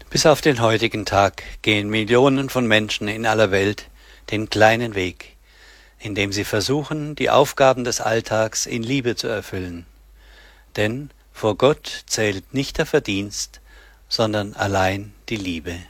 Bis auf den heutigen Tag gehen Millionen von Menschen in aller Welt den kleinen Weg, indem sie versuchen, die Aufgaben des Alltags in Liebe zu erfüllen. Denn vor Gott zählt nicht der Verdienst, sondern allein die Liebe.